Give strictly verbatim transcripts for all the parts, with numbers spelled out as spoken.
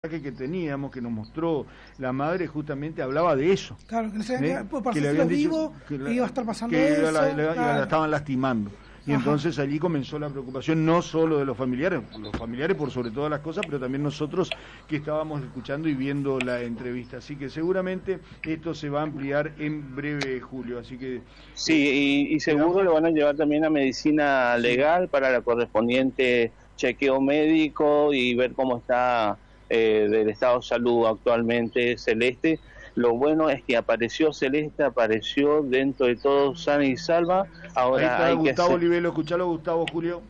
que teníamos, que nos mostró la madre, justamente hablaba de eso. Claro, que, no sé, ¿eh? que, por que le habían dicho vivo, que, la, que iba a estar pasando que eso. la, la, claro. la estaban lastimando. Y Ajá. entonces allí comenzó la preocupación, no solo de los familiares, los familiares por sobre todas las cosas, pero también nosotros que estábamos escuchando y viendo la entrevista. Así que seguramente esto se va a ampliar en breve, Julio. Así que sí, y, y seguro lo van a llevar también a medicina legal para la correspondiente chequeo médico y ver cómo está eh, del estado de salud actualmente Celeste. Lo bueno es que apareció Celeste, apareció dentro de todo sana y salva. Ahora ahí está hay Gustavo que hacer... Olivelo, escuchalo, Gustavo, Julio.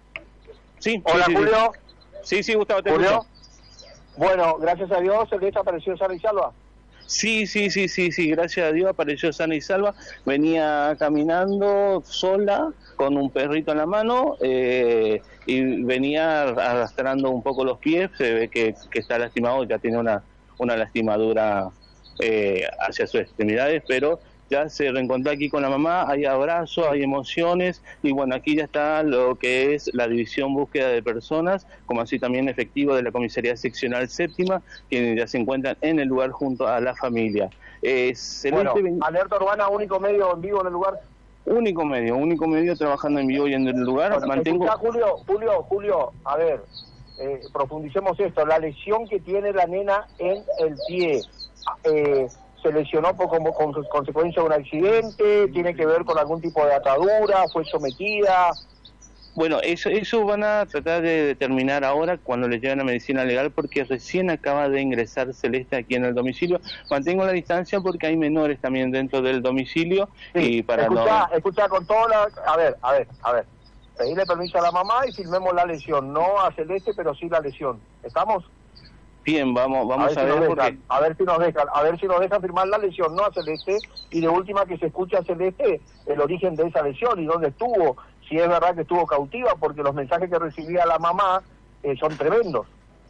Sí, hola sí, sí, Julio. Sí, sí, Gustavo, te Julio. escucho. Bueno, gracias a Dios, Celeste apareció sana y salva. Sí, sí, sí, sí, sí, gracias a Dios apareció sana y salva. Venía caminando sola con un perrito en la mano eh, y venía arrastrando un poco los pies. Se ve que, que está lastimado, ya tiene una, una lastimadura eh, hacia sus extremidades, pero ya se reencontró aquí con la mamá, hay abrazos, hay emociones, y bueno, aquí ya está lo que es la división búsqueda de personas, como así también efectivo de la comisaría seccional séptima, quienes ya se encuentran en el lugar junto a la familia. Eh, bueno, Alerta Urbana, único medio en vivo en el lugar. Único medio, único medio trabajando en vivo y en el lugar. Bueno, mantengo... escuchá, Julio, Julio, Julio, a ver, eh, profundicemos esto, la lesión que tiene la nena en el pie, eh, se lesionó por, como con consecuencia de un accidente, tiene que ver con algún tipo de atadura, fue sometida. Bueno, eso eso van a tratar de determinar ahora cuando le lleven a medicina legal, porque recién acaba de ingresar Celeste aquí en el domicilio. Mantengo la distancia porque hay menores también dentro del domicilio. Sí, y para escuchá, no... escuchá, con toda la... A ver, a ver, a ver. Pedirle permiso a la mamá y filmemos la lesión, no a Celeste, pero sí la lesión. ¿Estamos? Bien, vamos vamos a ver, a si ver, nos dejan, porque... a ver si nos dejan, a ver si nos dejan firmar la lesión, no a Celeste, y de última que se escuche a Celeste el origen de esa lesión y dónde estuvo, si es verdad que estuvo cautiva, porque los mensajes que recibía la mamá eh, son tremendos.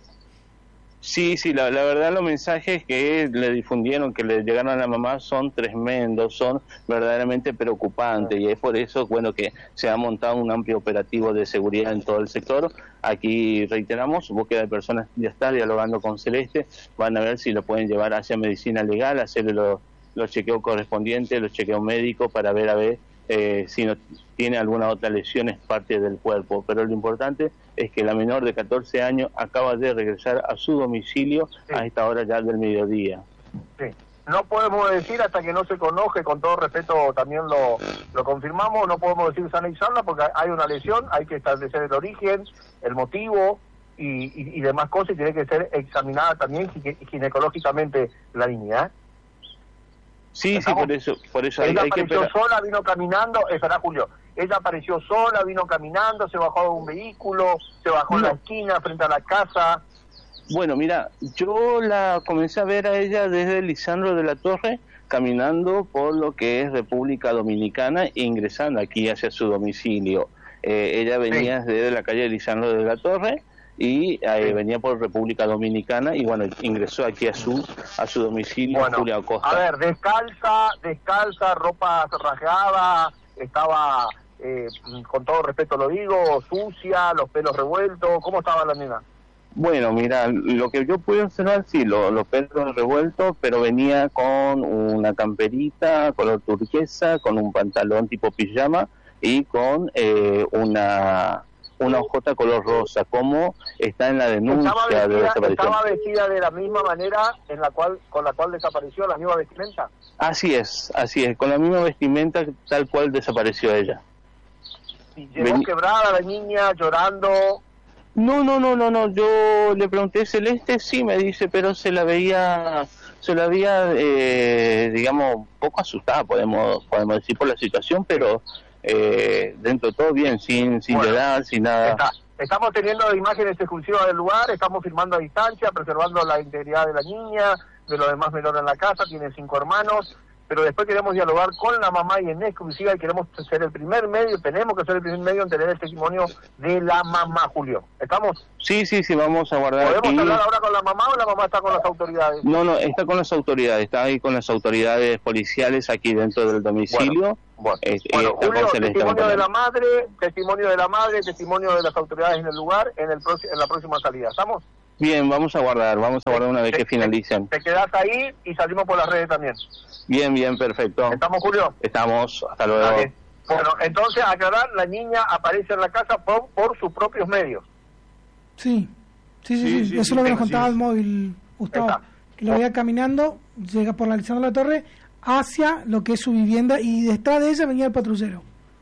Sí, sí, la, la verdad los mensajes que le difundieron, que le llegaron a la mamá son tremendos, son verdaderamente preocupantes, y es por eso, bueno, que se ha montado un amplio operativo de seguridad en todo el sector. Aquí reiteramos, búsqueda de personas ya está dialogando con Celeste, van a ver si lo pueden llevar hacia medicina legal, hacerle los, los chequeos correspondientes, los chequeos médicos para ver a ver eh, si no tiene alguna otra lesión, es parte del cuerpo. Pero lo importante es que la menor de catorce años acaba de regresar a su domicilio sí. a esta hora ya del mediodía. Sí. No podemos decir hasta que no se conoce, con todo respeto también lo, lo confirmamos, no podemos decir sana y salva porque hay una lesión, hay que establecer el origen, el motivo y, y, y demás cosas, y tiene que ser examinada también ginecológicamente la niña, ¿eh? Sí, sí, por eso, por eso hay, ella hay que apareció esperar. sola, vino caminando, espera Julio, ella apareció sola, vino caminando, se bajó de un vehículo, se bajó no. en la esquina frente a la casa. Bueno, mira, yo la comencé a ver a ella desde Lisandro de la Torre, caminando por lo que es República Dominicana e ingresando aquí hacia su domicilio. Eh, ella venía sí. desde la calle Lisandro de la Torre y eh, sí. venía por República Dominicana y bueno, ingresó aquí a su a su domicilio, bueno, Julia Acosta. A ver, descalza, descalza, ropa rasgada, estaba, eh, con todo respeto lo digo, sucia, los pelos revueltos, ¿cómo estaba la nena? Bueno, mira, lo que yo pude observar, sí, lo, los pelos revueltos, pero venía con una camperita color turquesa, con un pantalón tipo pijama y con eh, una una hojota color rosa, como está en la denuncia estaba vestida, de desaparición. ¿Estaba vestida de la misma manera en la cual con la cual desapareció, la misma vestimenta? Así es, así es, con la misma vestimenta tal cual desapareció ella. ¿Y llegó Ven... quebrada la niña, llorando? No, no, no, no, no, yo le pregunté, Celeste, sí, me dice, pero se la veía, se la veía, eh, digamos, un poco asustada, podemos podemos decir, por la situación, pero eh, dentro de todo bien, sin sin bueno, llorar, sin nada. Está. Estamos teniendo imágenes exclusivas del lugar, estamos filmando a distancia, preservando la integridad de la niña, de los demás menores en la casa, tiene cinco hermanos, pero después queremos dialogar con la mamá y en exclusiva, y queremos ser el primer medio, tenemos que ser el primer medio en tener el testimonio de la mamá, Julio. ¿Estamos? Sí, sí, sí, vamos a guardar. ¿Podemos aquí. hablar ahora con la mamá o la mamá está con las autoridades? No, no, está con las autoridades, está ahí con las autoridades policiales aquí dentro del domicilio. Bueno, bueno, eh, bueno eh, Julio, testimonio de la madre, testimonio de la madre, testimonio de las autoridades en el lugar, en, el en la próxima salida. ¿Estamos? Bien, vamos a guardar, vamos a guardar una vez te, que finalicen. Te, te quedás ahí y salimos por las redes también. Bien, bien, perfecto. ¿Estamos, Julio? Estamos, hasta luego. Vale. Bueno, entonces, aclarar, la niña aparece en la casa por, por sus propios medios. Sí, sí, sí, sí, Sí, sí. sí, eso sí, es lo que sí, nos contaba sí. el móvil, Gustavo, Está. que lo veía caminando, llega por la Lisandro de la Torre, hacia lo que es su vivienda, y detrás de ella venía el patrullero.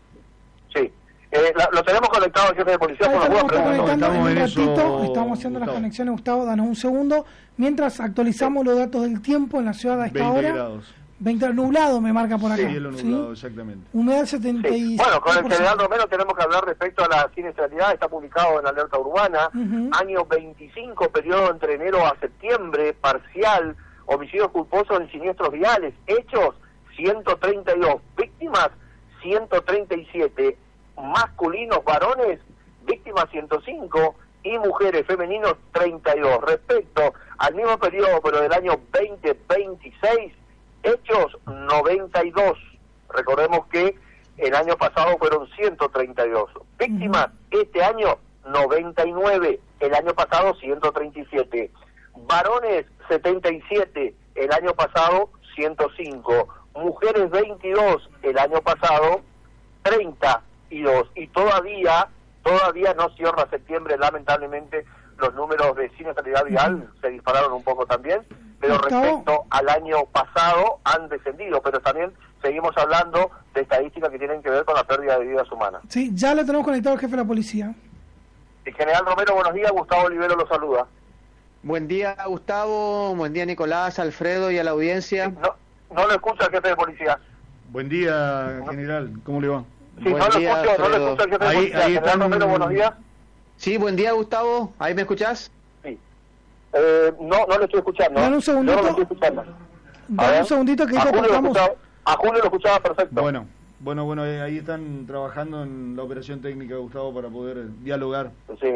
Sí. Eh, la- lo tenemos conectado al jefe de policía Ahí por la estamos duda, pero conectando estamos en un en eso, ratito, estamos haciendo las Gustavo. conexiones, Gustavo, danos un segundo, mientras actualizamos los datos del tiempo en la ciudad a esta veinte hora. grados. veinte nublado me marca por acá. Cielo ¿sí? nublado, exactamente. Humedad setenta y Sí. seis por ciento. Bueno, con el general Romero tenemos que hablar respecto a la siniestralidad. Está publicado en Alerta Urbana. Ujú. Año veinticinco, periodo entre enero a septiembre, parcial, homicidios culposos en siniestros viales. Hechos, ciento treinta y dos. Víctimas, ciento treinta y siete. Masculinos, varones, víctimas ciento cinco. Y mujeres, femeninos, treinta y dos. Respecto al mismo periodo, pero del año veinte veintiséis, hechos noventa y dos. Recordemos que el año pasado fueron ciento treinta y dos. Víctimas, este año noventa y nueve, el año pasado ciento treinta y siete. Varones setenta y siete, el año pasado ciento cinco. Mujeres veintidós, el año pasado treinta y dos. Y todavía, todavía no cierra septiembre, lamentablemente los números de siniestralidad vial se dispararon un poco también, pero Gustavo. respecto al año pasado han descendido, pero también seguimos hablando de estadísticas que tienen que ver con la pérdida de vidas humanas. Sí, ya lo tenemos conectado al jefe de la policía. El general Romero, buenos días, Gustavo Olivero lo saluda. Buen día, Gustavo. Buen día, Nicolás, Alfredo y a la audiencia. No, no lo escucha el jefe de policía. Buen día, general. ¿Cómo le va? Sí, Buen no lo día, escucho, no lo Alfredo. escucha el jefe de Ahí- policía. ahí General están- Romero, buenos días. Sí, buen día, Gustavo. ¿Ahí me escuchás? Sí. Eh, no, no lo estoy escuchando. Dale un segundito. Yo no lo estoy escuchando. A Dame ver. un segundito que a ahí te Julio, lo cortamos. escuchaba, a Julio lo escuchaba perfecto. Bueno, bueno, bueno, eh, ahí están trabajando en la operación técnica, Gustavo, para poder eh, dialogar. Sí.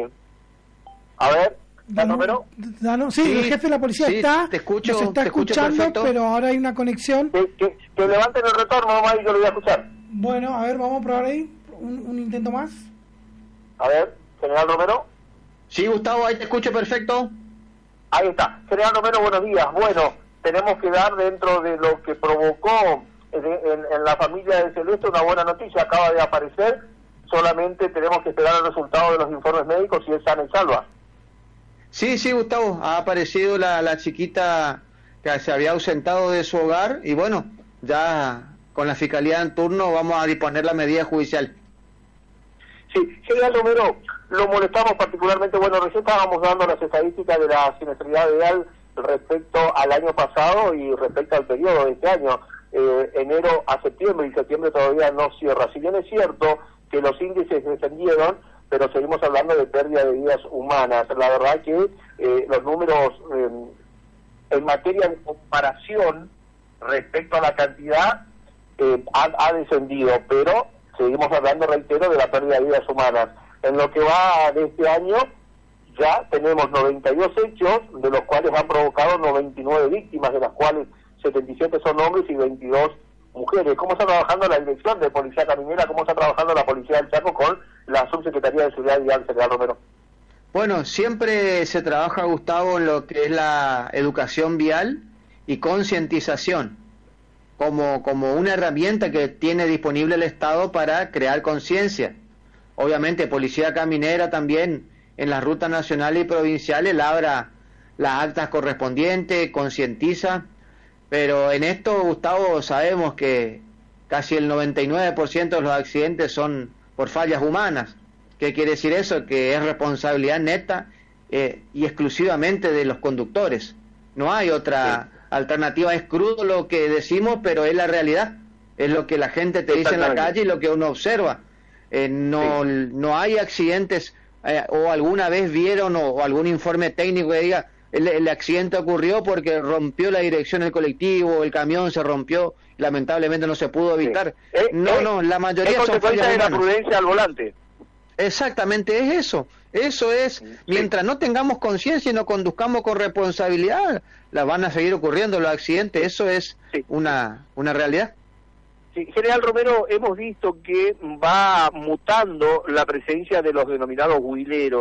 A ver, ¿está Danos- Romero? danos- sí, Sí, el jefe de la policía sí, está, te escucho, nos está te escucho escuchando, perfecto. pero ahora hay una conexión. Que, que, que levanten el retorno nomás y yo lo voy a escuchar. Bueno, a ver, vamos a probar ahí un, un intento más. A ver, general Romero. Sí, Gustavo, ahí te escucho perfecto. Ahí está. General Romero, buenos días. Bueno, tenemos que dar dentro de lo que provocó en, en- en la familia de Celeste una buena noticia. Acaba de aparecer. Solamente tenemos que esperar el resultado de los informes médicos y es sana y salva. Sí, sí, Gustavo. Ha aparecido la, la chiquita que se había ausentado de su hogar y bueno, ya con la fiscalía en turno vamos a disponer la medida judicial. Sí, general Romero, lo molestamos particularmente, bueno, recién estábamos dando las estadísticas de la siniestralidad vial respecto al año pasado y respecto al periodo de este año, eh, enero a septiembre, y septiembre todavía no cierra. Si bien es cierto que los índices descendieron, pero seguimos hablando de pérdida de vidas humanas. La verdad que eh, los números eh, en materia de comparación respecto a la cantidad eh, ha, ha descendido, pero seguimos hablando, reitero, de la pérdida de vidas humanas. En lo que va de este año, ya tenemos noventa y dos hechos, de los cuales han provocado noventa y nueve víctimas, de las cuales setenta y siete son hombres y veintidós mujeres. ¿Cómo está trabajando la Dirección de Policía Caminera? ¿Cómo está trabajando la Policía del Chaco con la Subsecretaría de Seguridad Vial, general Romero? Bueno, siempre se trabaja, Gustavo, en lo que es la educación vial y concientización como, como una herramienta que tiene disponible el Estado para crear conciencia. Obviamente, Policía Caminera también en las rutas nacionales y provinciales labra las actas correspondientes, concientiza, pero en esto, Gustavo, sabemos que casi el noventa y nueve por ciento de los accidentes son por fallas humanas. ¿Qué quiere decir eso? Que es responsabilidad neta eh, y exclusivamente de los conductores. No hay otra sí. alternativa, es crudo lo que decimos, pero es la realidad. Es lo que la gente te dice en la calle y lo que uno observa. Eh, no, sí. no hay accidentes, eh, o alguna vez vieron o, o algún informe técnico que diga el, el accidente ocurrió porque rompió la dirección del colectivo, el camión se rompió, lamentablemente no se pudo evitar. Sí. Eh, no, eh, no, la mayoría es son fallas de la humanas. prudencia al volante. Exactamente, es eso. Eso es, sí. Mientras no tengamos conciencia y no conduzcamos con responsabilidad, la van a seguir ocurriendo los accidentes. Eso es sí. una, una realidad. Sí, general Romero, hemos visto que va mutando la presencia de los denominados huileros.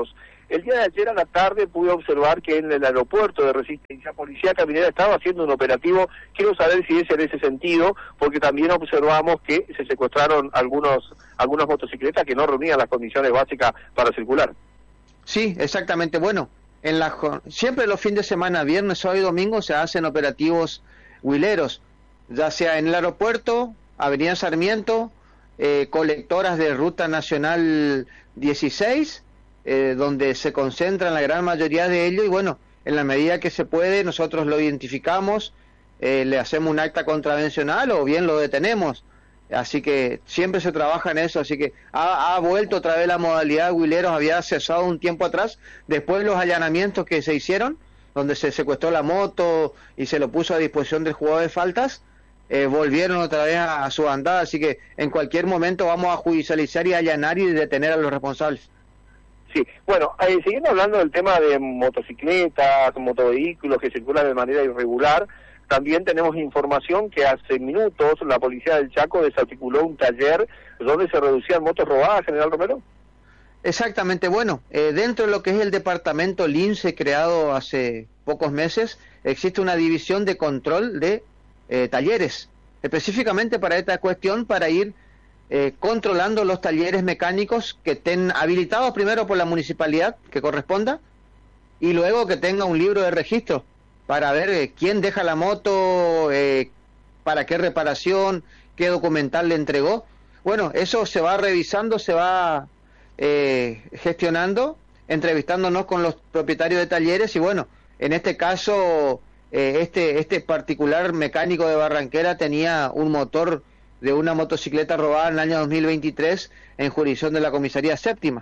El día de ayer a la tarde pude observar que en el aeropuerto de Resistencia Policía Caminera estaba haciendo un operativo. Quiero saber si es en ese sentido, porque también observamos que se secuestraron algunos algunas motocicletas que no reunían las condiciones básicas para circular. Sí, exactamente. Bueno, en la, siempre los fines de semana, viernes, sábado y domingo, se hacen operativos huileros, ya sea en el aeropuerto, Avenida Sarmiento, eh, colectoras de Ruta Nacional dieciséis, eh, donde se concentran la gran mayoría de ellos, y bueno, en la medida que se puede, nosotros lo identificamos, eh, le hacemos un acta contravencional o bien lo detenemos. Así que siempre se trabaja en eso, así que ha, ha vuelto otra vez la modalidad de huileros, había cesado un tiempo atrás, después los allanamientos que se hicieron, donde se secuestró la moto y se lo puso a disposición del jugador de faltas, eh, volvieron otra vez a, a su andada, así que en cualquier momento vamos a judicializar y allanar y detener a los responsables. Sí, bueno, eh, siguiendo hablando del tema de motocicletas, motovehículos que circulan de manera irregular, también tenemos información que hace minutos la policía del Chaco desarticuló un taller donde se reducían motos robadas, General Romero. Exactamente, bueno, eh, dentro de lo que es el departamento LINCE creado hace pocos meses, existe una división de control de eh, talleres, específicamente para esta cuestión, para ir eh, controlando los talleres mecánicos que estén habilitados primero por la municipalidad, que corresponda, y luego que tenga un libro de registro, para ver eh, quién deja la moto, eh, para qué reparación, qué documental le entregó. Bueno, eso se va revisando, se va eh, gestionando, entrevistándonos con los propietarios de talleres, y bueno, en este caso, eh, este, este particular mecánico de Barranquera tenía un motor de una motocicleta robada en el año dos mil veintitrés en jurisdicción de la comisaría séptima.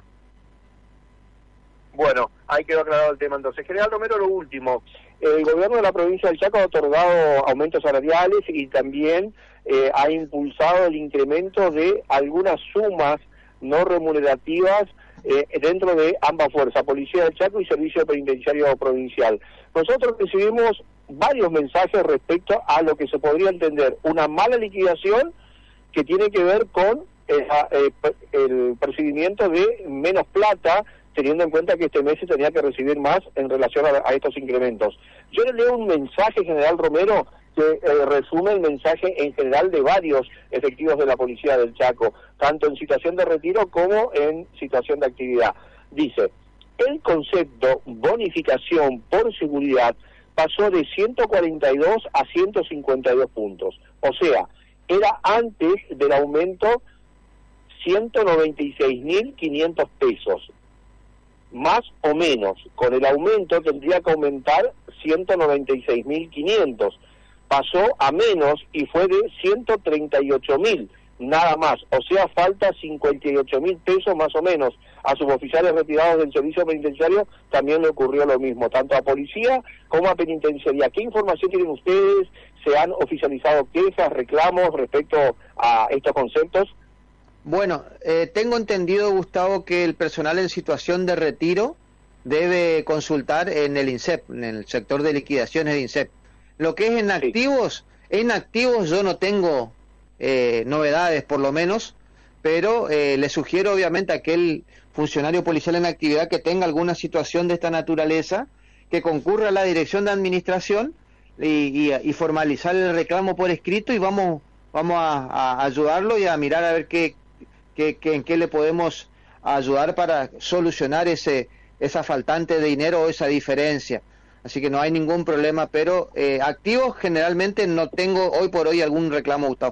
Bueno, ahí quedó aclarado el tema entonces. General Romero, lo último. El gobierno de la provincia del Chaco ha otorgado aumentos salariales y también eh, ha impulsado el incremento de algunas sumas no remunerativas eh, dentro de ambas fuerzas, Policía del Chaco y Servicio Penitenciario Provincial. Nosotros recibimos varios mensajes respecto a lo que se podría entender una mala liquidación que tiene que ver con eh, eh, el procedimiento de menos plata, teniendo en cuenta que este mes se tenía que recibir más en relación a, a estos incrementos. Yo le leo un mensaje, General Romero, que eh, resume el mensaje en general de varios efectivos de la Policía del Chaco, tanto en situación de retiro como en situación de actividad. Dice, el concepto bonificación por seguridad pasó de ciento cuarenta y dos a ciento cincuenta y dos puntos. O sea, era antes del aumento ciento noventa y seis mil quinientos pesos. Más o menos, con el aumento tendría que aumentar ciento noventa y seis mil quinientos. Pasó a menos y fue de ciento treinta y ocho mil, nada más. O sea, falta cincuenta y ocho mil pesos más o menos. A suboficiales retirados del servicio penitenciario también le ocurrió lo mismo, tanto a policía como a penitenciaría. ¿Qué información tienen ustedes? ¿Se han oficializado quejas, reclamos respecto a estos conceptos? Bueno, eh, tengo entendido, Gustavo, que el personal en situación de retiro debe consultar en el INSEP, en el sector de liquidaciones de INSEP. Lo que es en activos, sí. en activos yo no tengo eh, novedades por lo menos, pero eh, le sugiero obviamente a aquel funcionario policial en actividad que tenga alguna situación de esta naturaleza, que concurra a la dirección de administración y, y, y formalizar el reclamo por escrito, y vamos, vamos a, a ayudarlo y a mirar a ver qué Que, que, en qué le podemos ayudar para solucionar ese esa faltante de dinero o esa diferencia. Así que no hay ningún problema, pero eh, activos generalmente no tengo hoy por hoy algún reclamo, Gustavo.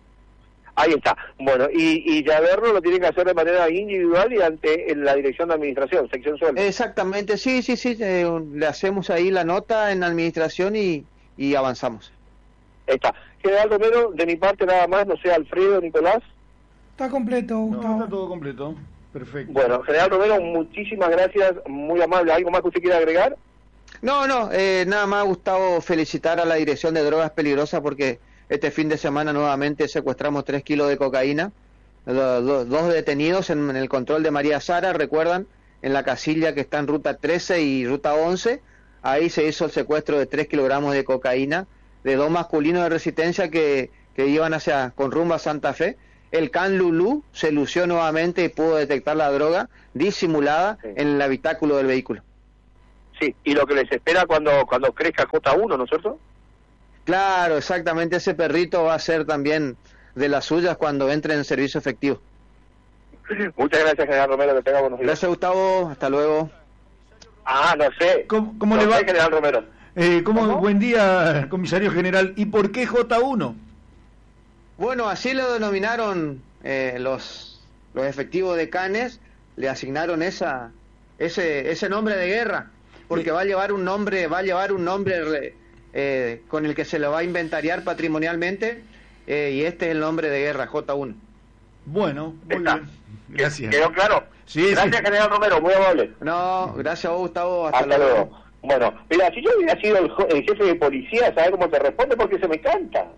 Ahí está. Bueno, y, y ya verlo lo tiene que hacer de manera individual y ante la dirección de administración, sección sueldo. Exactamente, sí, sí, sí, eh, le hacemos ahí la nota en administración y, y avanzamos. Ahí está. General Romero, de mi parte nada más, no sé, Alfredo, Nicolás. Está completo, Gustavo. No, está todo completo. Perfecto. Bueno, General Romero, muchísimas gracias, muy amable. ¿Algo más que usted quiera agregar? No, no, eh, nada más, Gustavo, felicitar a la Dirección de Drogas Peligrosas porque este fin de semana nuevamente secuestramos tres kilos de cocaína, do, do, dos detenidos en, en el control de María Sara, recuerdan, en la casilla que está en ruta trece y ruta once, ahí se hizo el secuestro de tres kilogramos de cocaína, de dos masculinos de resistencia que, que iban hacia con rumbo a Santa Fe, el can Lulú se lució nuevamente y pudo detectar la droga disimulada sí. en el habitáculo del vehículo. Sí, y lo que les espera cuando cuando crezca J uno, ¿no es cierto? Claro, exactamente, ese perrito va a ser también de las suyas cuando entre en servicio efectivo. Muchas gracias, general Romero, que tenga buenos días. Gracias, Gustavo, hasta luego. Ah, no sé. ¿Cómo, cómo no le va? Sé, general Romero. Eh, ¿cómo? Buen día, comisario general. ¿Y por qué J uno? Bueno, así lo denominaron eh, los los efectivos de Canes, le asignaron esa ese ese nombre de guerra, porque sí. va a llevar un nombre, va a llevar un nombre eh, con el que se lo va a inventariar patrimonialmente, eh, y este es el nombre de guerra, J uno. Bueno, muy Está. bien. Gracias. ¿Quedó claro? Sí, gracias, sí. general Romero, muy amable. No, gracias a vos, Gustavo, hasta, hasta luego. luego. Bueno, mira, si yo hubiera sido el, el jefe de policía, ¿sabes cómo te responde? Porque se me canta.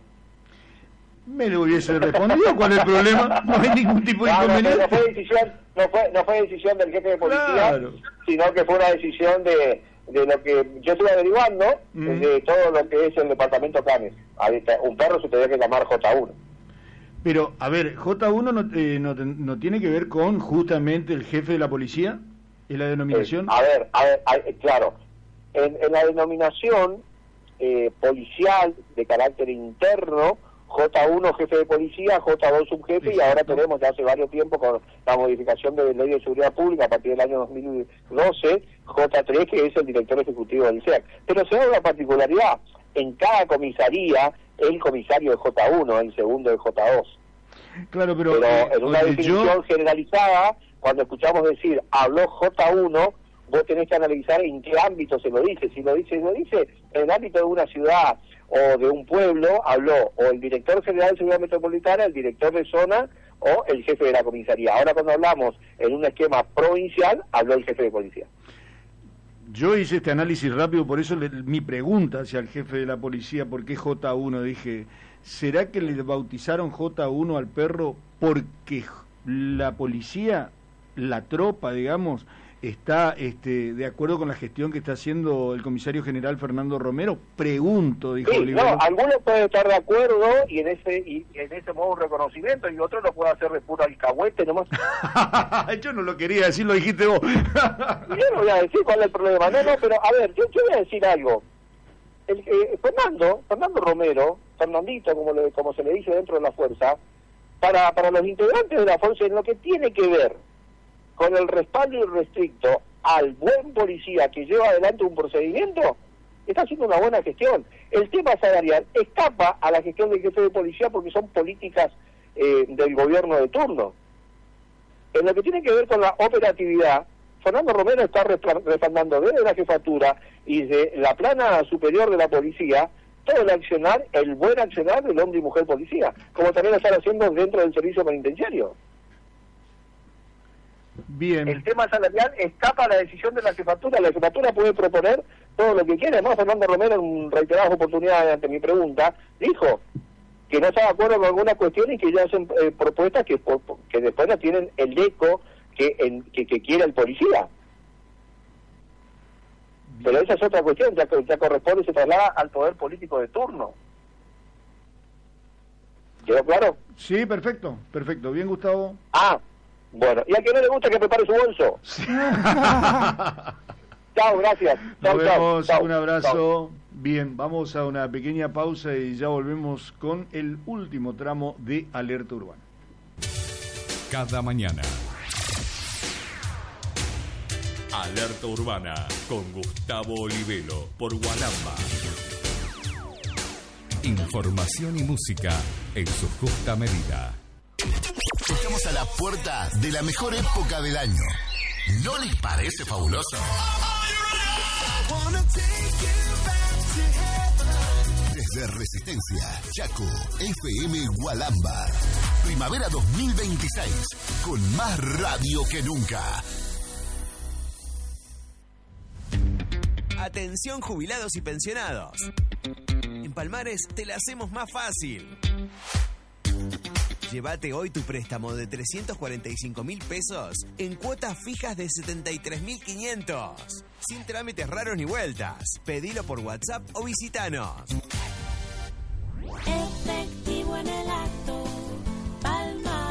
Me lo hubiese respondido, ¿cuál es el problema? No hay ningún tipo de no, inconveniente. No, no, fue decisión, no, fue, no fue decisión del jefe de policía, claro. sino que fue una decisión de, de lo que yo estuve averiguando, mm. de todo lo que es el departamento Canes. Un perro se tendría que llamar J uno. Pero, a ver, J uno no, eh, no, no tiene que ver con justamente el jefe de la policía, ¿es la denominación? Eh, a ver, a ver, a ver claro, en, en la denominación eh, policial de carácter interno, J uno jefe de policía, J dos subjefe, y ahora tenemos ya hace varios tiempos con la modificación de la Ley de Seguridad Pública a partir del año dos mil doce, J tres, que es el director ejecutivo del S E A C. Pero se da una particularidad, en cada comisaría, el comisario de J uno, el segundo de J dos. Claro, pero, pero eh, en una definición yo... generalizada, cuando escuchamos decir, habló J uno, vos tenés que analizar en qué ámbito se lo dice. Si lo dice, lo dice en el ámbito de una ciudad o de un pueblo, habló o el director general de seguridad metropolitana, el director de zona o el jefe de la comisaría. Ahora cuando hablamos en un esquema provincial, habló el jefe de policía. Yo hice este análisis rápido, por eso le, mi pregunta hacia el jefe de la policía, ¿por qué J uno? Dije, ¿será que le bautizaron J uno al perro porque la policía, la tropa, digamos, está este, de acuerdo con la gestión que está haciendo el comisario general Fernando Romero? Pregunto, dijo sí, Olivero. No, algunos pueden estar de acuerdo y en ese y en ese modo un reconocimiento, y otros lo puede hacer de puro alcahuete nomás. Yo no lo quería decir, lo dijiste vos. Yo no voy a decir cuál es el problema, no, no, pero a ver, yo, yo voy a decir algo. El, eh, Fernando, Fernando Romero, Fernandito, como, le, como se le dice dentro de la fuerza, para, para los integrantes de la fuerza, en lo que tiene que ver con el respaldo irrestricto al buen policía que lleva adelante un procedimiento, está haciendo una buena gestión. El tema salarial escapa a la gestión del jefe de policía porque son políticas eh, del gobierno de turno. En lo que tiene que ver con la operatividad, Fernando Romero está respaldando desde la jefatura y de la plana superior de la policía todo el accionar, el buen accionar del hombre y mujer policía, como también lo están haciendo dentro del servicio penitenciario. Bien. El tema salarial escapa a la decisión de la jefatura. La jefatura puede proponer todo lo que quiere. Además, Fernando Romero, en reiteradas oportunidades ante mi pregunta, dijo que no está de acuerdo con algunas cuestiones y que ya hacen eh, propuestas que, que después no tienen el eco que, en, que, que quiere el policía. Pero esa es otra cuestión, ya, ya corresponde y se traslada al poder político de turno. ¿Quedó claro? Sí, perfecto, perfecto. Bien, Gustavo. Ah, bueno. Y al que no le gusta que prepare su bolso. Sí. Chao, gracias. Chao, Nos vemos, chao, un abrazo. Chao. Bien, vamos a una pequeña pausa y ya volvemos con el último tramo de Alerta Urbana. Cada mañana. Alerta Urbana con Gustavo Olivero por Gualamba. Información y música en su justa medida. Estamos a la puerta de la mejor época del año. ¿No les parece fabuloso? Desde Resistencia, Chaco, F M Gualamba. Primavera dos mil veintiséis, con más radio que nunca. Atención jubilados y pensionados. En Palmares te la hacemos más fácil. Llévate hoy tu préstamo de trescientos cuarenta y cinco mil pesos en cuotas fijas de setenta y tres mil quinientos. Sin trámites raros ni vueltas. Pedilo por WhatsApp o visitanos. Efectivo en el acto, Palma.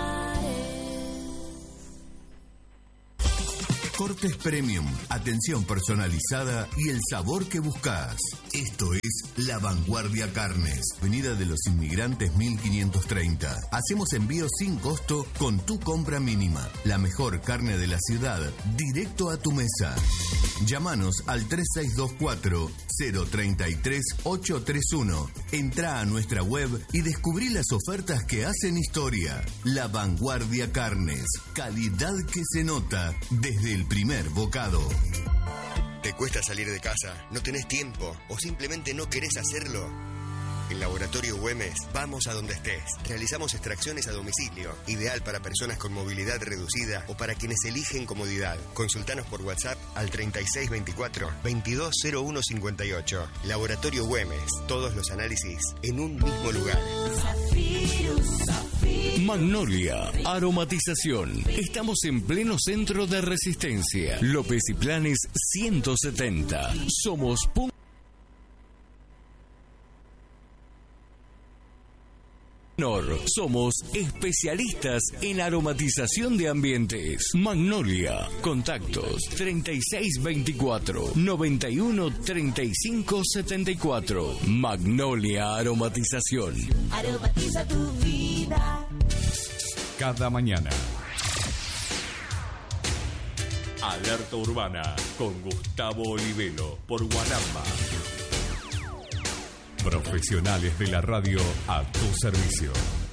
Cortes Premium, atención personalizada y el sabor que buscas. Esto es La Vanguardia Carnes, Avenida de los Inmigrantes mil quinientos treinta. Hacemos envíos sin costo con tu compra mínima. La mejor carne de la ciudad, directo a tu mesa. Llámanos al tres seis dos cuatro, cero tres tres, ocho tres uno. Entrá a nuestra web y descubrí las ofertas que hacen historia. La Vanguardia Carnes, calidad que se nota desde el primer bocado. ¿Te cuesta salir de casa? ¿No tenés tiempo? ¿O simplemente no querés hacerlo? En Laboratorio Güemes, vamos a donde estés. Realizamos extracciones a domicilio, ideal para personas con movilidad reducida o para quienes eligen comodidad. Consultanos por WhatsApp al treinta y seis veinticuatro, veintidós cero uno cincuenta y ocho. Laboratorio Güemes, todos los análisis en un mismo lugar. Magnolia, aromatización. Estamos en pleno centro de Resistencia. López y Planes ciento setenta. Somos punto. Somos especialistas en aromatización de ambientes. Magnolia. Contactos treinta y seis veinticuatro, noventa y uno, treinta y cinco setenta y cuatro. Magnolia Aromatización. Aromatiza tu vida. Cada mañana. Alerta Urbana con Gustavo Olivelo por Gualamba. Profesionales de la radio a tu servicio.